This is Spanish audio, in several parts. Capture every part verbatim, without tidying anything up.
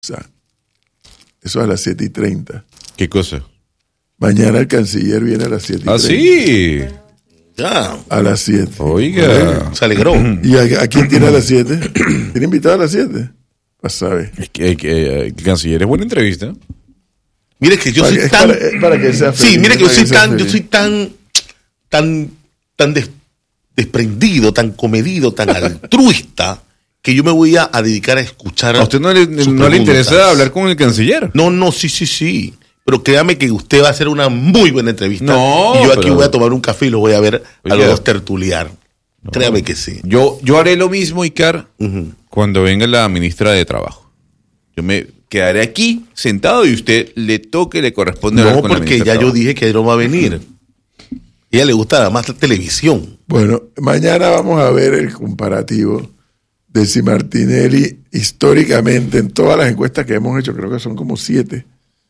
O sea, eso a las siete y treinta. ¿Qué cosa? Mañana el canciller viene a las siete y treinta. ¿Ah, sí? Ya. A las siete. Oiga. Se alegró. ¿Y a, a quién tiene a las siete? ¿Tiene invitado a las siete? Pues sabe. Es que, que el canciller es buena entrevista. Mire que yo Para soy que- tan... para- para que sea sí, feliz, mire que yo para soy que sea tan, yo feliz. soy tan, tan, tan des- desprendido, tan comedido, tan altruista, que yo me voy a, a dedicar a escuchar. ¿A usted no le, sus no le interesa preguntas. hablar con el canciller? No, no, sí, sí, sí. Pero créame que usted va a hacer una muy buena entrevista. No, y yo aquí pero- voy a tomar un café y lo voy a ver a Oiga. los dos tertuliar. Créame que sí. Yo, yo haré lo mismo, Icar, Ujú. cuando venga la ministra de Trabajo. Yo me quedaré aquí sentado y usted le toque, le corresponde hablar No, con la porque ministra ya de yo Trabajo. dije que él no va a venir. A ella le gusta más la televisión. Bueno, mañana vamos a ver el comparativo de si Martinelli, históricamente, en todas las encuestas que hemos hecho, creo que son como siete,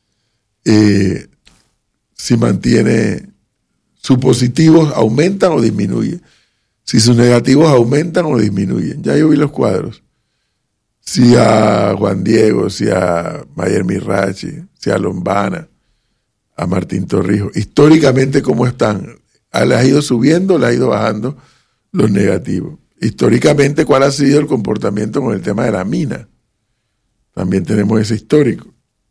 eh, si mantiene sus positivos, aumentan o disminuyen. Si sus negativos aumentan o disminuyen. Ya yo vi los cuadros. Si a Juan Diego, si a Mayer Mirachi, si a Lombana, a Martín Torrijos, históricamente, ¿cómo están? ¿Les ha ido subiendo o les ha ido bajando los negativos? Históricamente, ¿cuál ha sido el comportamiento con el tema de la mina? También tenemos ese histórico.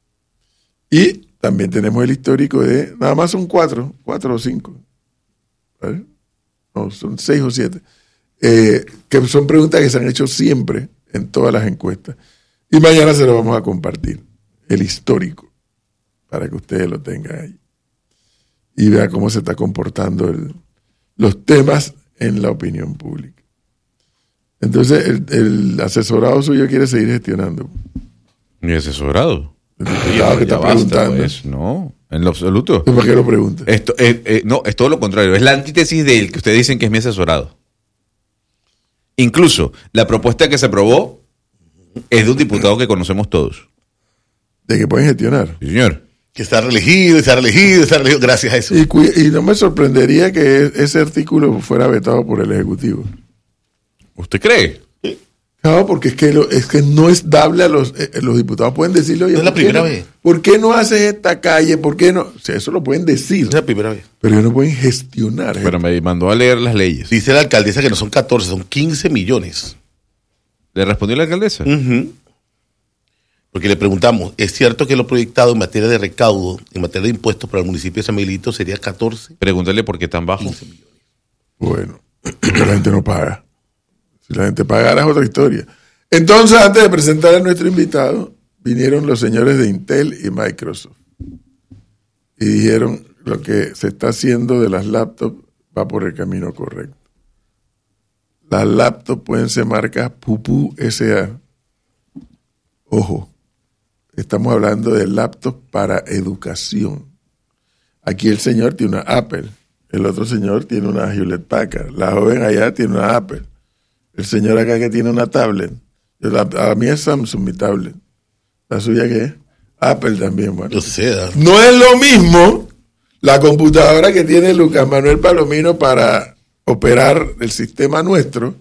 Y también tenemos el histórico de, nada más son cuatro, cuatro o cinco. ¿Vale? No, son seis o siete. Eh, que son preguntas que se han hecho siempre en todas las encuestas. Y mañana se lo vamos a compartir, el histórico, para que ustedes lo tengan ahí. Y vea cómo se está comportando el, los temas en la opinión pública. Entonces, el, el asesorado suyo quiere seguir gestionando. Mi asesorado. El diputado que Ya está basta, preguntando. pues. No, en lo absoluto. ¿Por qué lo pregunta? Esto, eh, eh, no, es todo lo contrario. Es la antítesis del que ustedes dicen que es mi asesorado. Incluso la propuesta que se aprobó es de un diputado que conocemos todos. De que pueden gestionar. Sí, señor. Que está reelegido, está reelegido, está reelegido, gracias a eso. Y, cu- y no me sorprendería que ese artículo fuera vetado por el Ejecutivo. ¿Usted cree? No, porque es que, lo, es que no es dable a los, eh, los diputados. Pueden decirle, oye, No es la ¿por qué primera no- vez. ¿por qué no haces esta calle? ¿Por qué no? O sea, eso lo pueden decir, Es la primera vez. pero ellos no pueden gestionar. Pero me mandó a leer las leyes. Dice la alcaldesa que no son catorce, son quince millones. ¿Le respondió la alcaldesa? Ujú. Porque le preguntamos, ¿es cierto que lo proyectado en materia de recaudo, en materia de impuestos para el municipio de San Miguelito sería catorce? Pregúntale por qué tan bajo. quince millones. Bueno, porque la gente no paga. Si la gente pagara es otra historia. Entonces, antes de presentar a nuestro invitado, vinieron los señores de Intel y Microsoft y dijeron lo que se está haciendo de las laptops va por el camino correcto. Las laptops pueden ser marcas Pupú S A. Ojo, estamos hablando de laptops para educación. Aquí el señor tiene una Apple, el otro señor tiene una Hewlett Packard, la joven allá tiene una Apple, el señor acá que tiene una tablet. La, a mí es Samsung mi tablet. ¿La suya qué es? Apple también, bueno. Yo sé, ¿ah? No es lo mismo la computadora que tiene Lucas Manuel Palomino para operar el sistema nuestro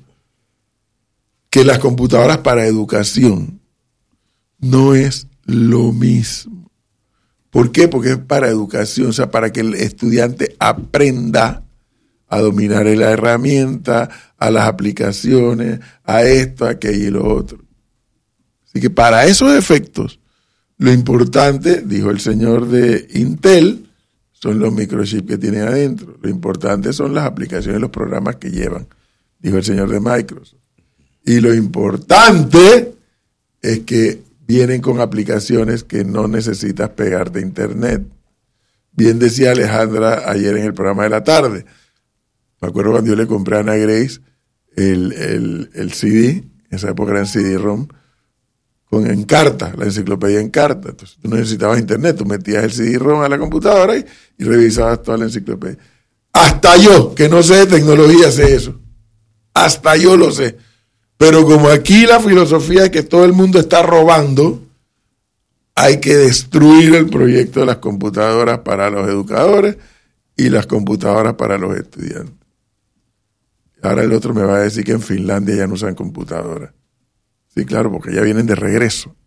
que las computadoras para educación. No es lo mismo. ¿Por qué? Porque es para educación, o sea, para que el estudiante aprenda a dominar la herramienta, a las aplicaciones, a esto, a aquello y lo otro. Así que para esos efectos, lo importante, dijo el señor de Intel, son los microchips que tienen adentro. Lo importante son las aplicaciones y los programas que llevan, dijo el señor de Microsoft. Y lo importante es que vienen con aplicaciones que no necesitas pegarte a internet. Bien decía Alejandra ayer en el programa de la tarde. Me acuerdo cuando yo le compré a Ana Grace el, el, el C D, en esa época era en C D-ROM, con Encarta, la enciclopedia Encarta. Entonces tú no necesitabas internet, tú metías el C D-ROM a la computadora y, y revisabas toda la enciclopedia. Hasta yo, que no sé de tecnología, sé eso. Hasta yo lo sé. Pero como aquí la filosofía es que todo el mundo está robando, hay que destruir el proyecto de las computadoras para los educadores y las computadoras para los estudiantes. Ahora el otro me va a decir que en Finlandia ya no usan computadoras. Sí, claro, porque ya vienen de regreso.